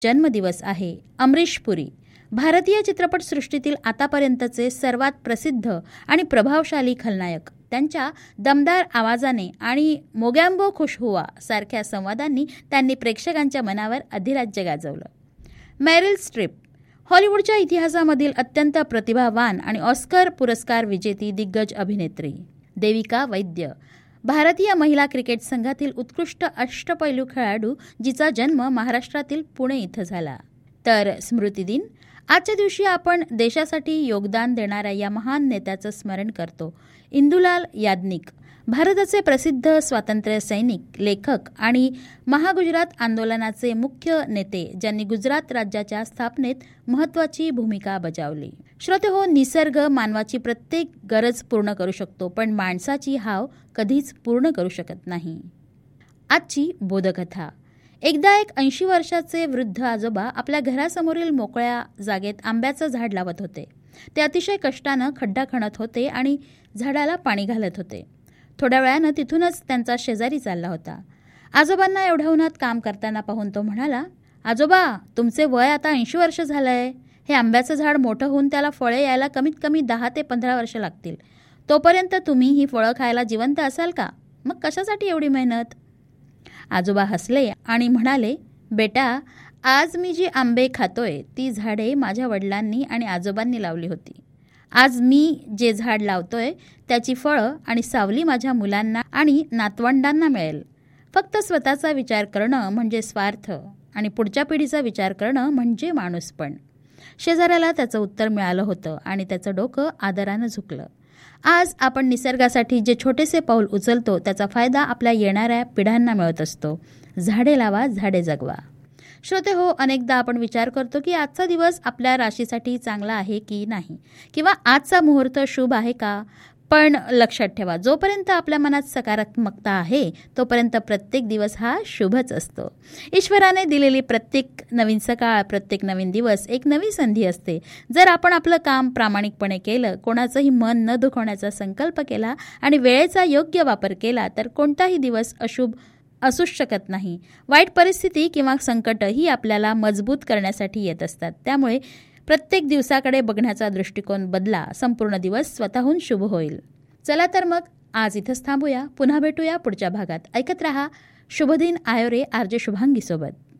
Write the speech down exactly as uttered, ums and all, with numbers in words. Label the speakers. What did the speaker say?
Speaker 1: जन्मदिवस आहे अमरीश पुरी. भारतीय चित्रपटसृष्टीतील आतापर्यंतचे सर्वात प्रसिद्ध आणि प्रभावशाली खलनायक. त्यांच्या दमदार आवाजाने आणि मोगॅम्बो खुश हुआ सारख्या संवादांनी त्यांनी प्रेक्षकांच्या मनावर अधिराज्य गाजवलं. मेरिल स्ट्रीप हॉलिवूडच्या इतिहासामधील अत्यंत प्रतिभावान आणि ऑस्कर पुरस्कार विजेती दिग्गज अभिनेत्री. देविका वैद्य भारतीय महिला क्रिकेट संघातील उत्कृष्ट अष्टपैलू खेळाडू, जिचा जन्म महाराष्ट्रातील पुणे इथं झाला. तर स्मृती दिन आजच्या दिवशी आपण देशासाठी योगदान देणाऱ्या या महान नेत्याचं स्मरण करतो. इंदुलाल याज्ञिक भारताचे प्रसिद्ध स्वातंत्र्य सैनिक, लेखक आणि महागुजरात आंदोलनाचे मुख्य नेते, ज्यांनी गुजरात राज्याच्या स्थापनेत महत्त्वाची भूमिका बजावली. श्रोतेहो, निसर्ग मानवाची प्रत्येक गरज पूर्ण करू शकतो, पण माणसाची हाव कधीच पूर्ण करू शकत नाही. आजची बोधकथा. एकदा एक ऐंशी वर्षाचे वृद्ध आजोबा आपल्या घरासमोरील मोकळ्या जागेत आंब्याचं झाड लावत होते. ते अतिशय कष्टानं खड्डा खणत होते आणि झाडाला पाणी घालत होते. थोड्या वेळानं तिथूनच त्यांचा शेजारी चालला होता. आजोबांना एवढ्या उन्हात काम करताना पाहून तो म्हणाला, आजोबा, तुमचे वय आता ऐंशी वर्ष झालंय. हे आंब्याचं झाड मोठं होऊन त्याला फळे यायला कमीत कमी दहा ते पंधरा वर्ष लागतील. तोपर्यंत तुम्ही ही फळं खायला जिवंत असाल का? मग कशासाठी एवढी मेहनत? आजोबा हसले आणि म्हणाले, बेटा, आज मी जी आंबे खातोय ती झाडे माझ्या वडिलांनी आणि आजोबांनी लावली होती. आज मी जे झाड लावतोय त्याची फळं आणि सावली माझ्या मुलांना आणि नातवंडांना मिळेल. फक्त स्वतःचा विचार करणं म्हणजे स्वार्थ आणि पुढच्या पिढीचा विचार करणं म्हणजे माणूसपण. शेजाऱ्याला त्याचं उत्तर मिळालं होतं आणि त्याचं डोकं आदरानं झुकलं. आज आपण निसर्गासाठी जे छोटेसे पाऊल उचलतो त्याचा फायदा आपल्या येणाऱ्या पिढ्यांना मिळत असतो. झाडे लावा, झाडे जगवा. श्रोते हो, अनेकदा आपण विचार करतो की आजचा दिवस आपल्या राशीसाठी चांगला आहे की नाही, किंवा आजचा मुहूर्त शुभ आहे का. पण लक्षात ठेवा, जोपर्यंत आपल्या मनात सकारात्मकता आहे तोपर्यंत प्रत्येक दिवस हा शुभच असतो. ईश्वराने दिलेली प्रत्येक नवीन सकाळ, प्रत्येक नवीन दिवस एक नवी संधी असते. जर आपण आपलं काम प्रामाणिकपणे केलं, कोणाचंही मन न दुखवण्याचा संकल्प केला आणि वेळेचा योग्य वापर केला तर कोणताही दिवस अशुभ असूच शकत नाही. वाईट परिस्थिती किंवा संकट ही आपल्याला मजबूत करण्यासाठी येत असतात. त्यामुळे प्रत्येक दिवसाकडे बघण्याचा दृष्टिकोन बदला. संपूर्ण दिवस स्वतःहून शुभ होईल. चला तर मग आज इथंच थांबूया. पुन्हा भेटूया पुढच्या भागात. ऐकत रहा शुभदिन आयोरे आर जे शुभांगी सोबत.